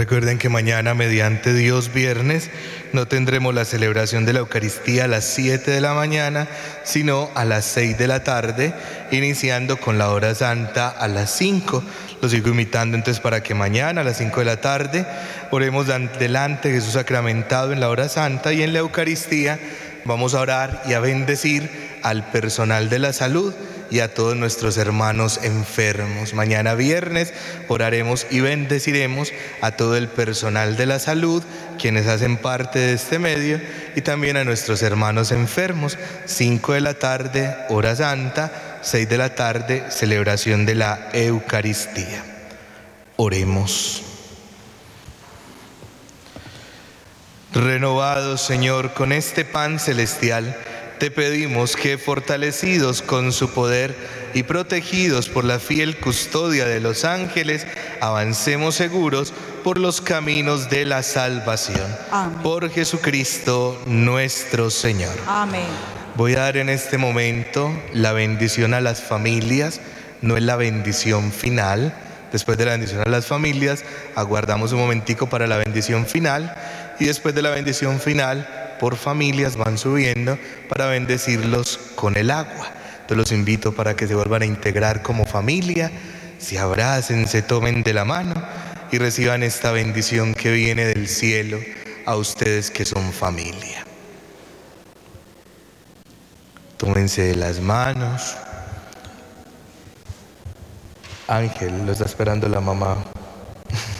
Recuerden que mañana, mediante Dios viernes, no tendremos la celebración de la Eucaristía a las 7 de la mañana, sino a las 6 de la tarde, iniciando con la hora santa a las 5. Los sigo invitando entonces para que mañana a las 5 de la tarde oremos delante de Jesús sacramentado en la hora santa, y en la Eucaristía vamos a orar y a bendecir al personal de la salud y a todos nuestros hermanos enfermos. Mañana viernes oraremos y bendeciremos a todo el personal de la salud, quienes hacen parte de este medio, y también a nuestros hermanos enfermos. 5 de la tarde, hora santa; 6 de la tarde, celebración de la Eucaristía. Oremos. Renovados, Señor, con este pan celestial, te pedimos que, fortalecidos con su poder y protegidos por la fiel custodia de los ángeles, avancemos seguros por los caminos de la salvación. Amén. Por Jesucristo nuestro Señor. Amén. Voy a dar en este momento la bendición a las familias. No es la bendición final. Después de la bendición a las familias, aguardamos un momentico para la bendición final, y después de la bendición final, por familias van subiendo para bendecirlos con el agua. Entonces los invito para que se vuelvan a integrar como familia, se abracen, se tomen de la mano y reciban esta bendición que viene del cielo a ustedes que son familia. Tómense de las manos. Ángel, lo está esperando la mamá.